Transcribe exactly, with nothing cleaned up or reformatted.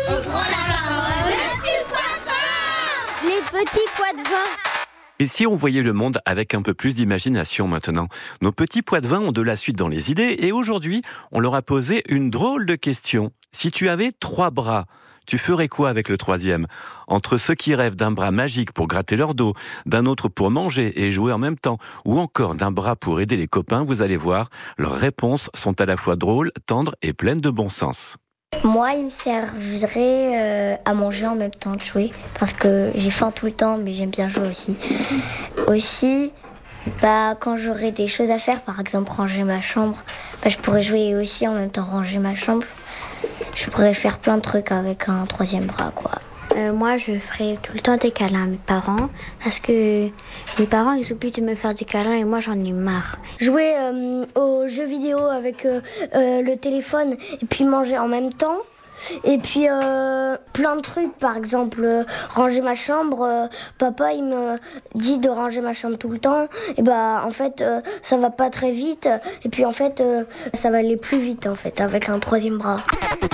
On prend la parole, les petits pois de vin. Les petits pois de vin. Et si on voyait le monde avec un peu plus d'imagination maintenant? Nos petits pois de vin ont de la suite dans les idées et aujourd'hui, on leur a posé une drôle de question. Si tu avais trois bras, tu ferais quoi avec le troisième? Entre ceux qui rêvent d'un bras magique pour gratter leur dos, d'un autre pour manger et jouer en même temps, ou encore d'un bras pour aider les copains, vous allez voir, leurs réponses sont à la fois drôles, tendres et pleines de bon sens. Moi, il me servirait euh, à manger en même temps de jouer, parce que j'ai faim tout le temps, mais j'aime bien jouer aussi. Aussi, bah, quand j'aurais des choses à faire, par exemple ranger ma chambre, bah, je pourrais jouer aussi en même temps ranger ma chambre. Je pourrais faire plein de trucs avec un troisième bras, quoi. Euh, moi, je ferais tout le temps des câlins à mes parents, parce que mes parents, ils oublient de me faire des câlins et moi, j'en ai marre. Jouer euh, aux jeux vidéo avec euh, euh, le téléphone et puis manger en même temps. Et puis euh, plein de trucs, par exemple euh, ranger ma chambre. Euh, papa il me dit de ranger ma chambre tout le temps. Et bah en fait euh, ça va pas très vite. Et puis en fait euh, ça va aller plus vite en fait avec un troisième bras.